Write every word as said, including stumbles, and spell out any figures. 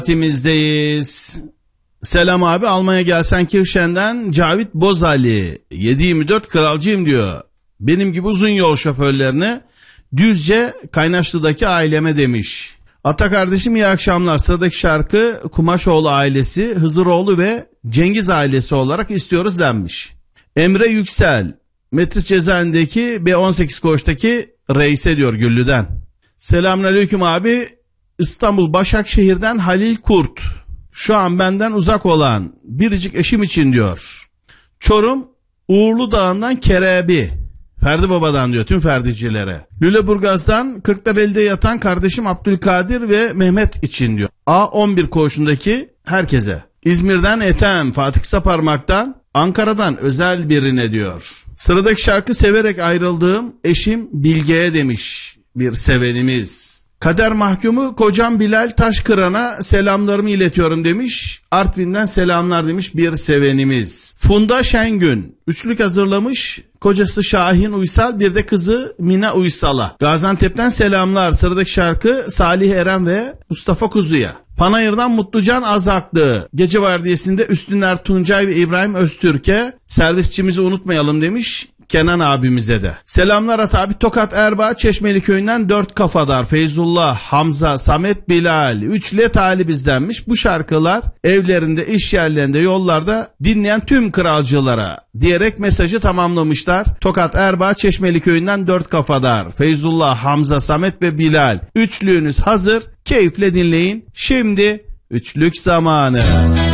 Timizdeyiz. Selam abi, Almanya Gelsenkirchen'den Cavit Bozali. yedi yirmi dört kralcıyım diyor. Benim gibi uzun yol şoförlerine Düzce Kaynaşlı'daki aileme demiş. Ata kardeşim iyi akşamlar. Sıradaki şarkı Kumaşoğlu ailesi, Hızıroğlu ve Cengiz ailesi olarak istiyoruz denmiş. Emre Yüksel, Metris cezaevindeki B on sekiz koğuştaki reise diyor Güllü'den. Selamünaleyküm abi. İstanbul Başakşehir'den Halil Kurt. Şu an benden uzak olan biricik eşim için diyor. Çorum Uğurlu Dağı'ndan Kerebi. Ferdi Baba'dan diyor tüm Ferdicilere. Lüleburgaz'dan Kırklareli'de yatan kardeşim Abdülkadir ve Mehmet için diyor. A on bir koğuşundaki herkese. İzmir'den Ethem, Fatih Kısaparmak'tan, Ankara'dan özel birine diyor. Sıradaki şarkı severek ayrıldığım eşim Bilge'ye demiş bir sevenimiz. Kader mahkumu kocam Bilal Taşkıran'a selamlarımı iletiyorum demiş. Artvin'den selamlar demiş bir sevenimiz. Funda Şengün üçlük hazırlamış. Kocası Şahin Uysal, bir de kızı Mina Uysal'a. Gaziantep'ten selamlar. Sıradaki şarkı Salih Eren ve Mustafa Kuzu'ya. Panayır'dan Mutlucan Azaklı. Gece vardiyasında Üstüner Tuncay ve İbrahim Öztürk'e servisçimizi unutmayalım demiş. Kenan abimize de. Selamlar At abi. Tokat Erbaa Çeşmeli köyünden dört kafadar. Feyzullah, Hamza, Samet, Bilal. Üçle talibiz denmiş. Bu şarkılar evlerinde, iş yerlerinde, yollarda dinleyen tüm kralcılara diyerek mesajı tamamlamışlar. Tokat Erbaa Çeşmeli köyünden dört kafadar. Feyzullah, Hamza, Samet ve Bilal. Üçlüğünüz hazır. Keyifle dinleyin. Şimdi üçlük zamanı.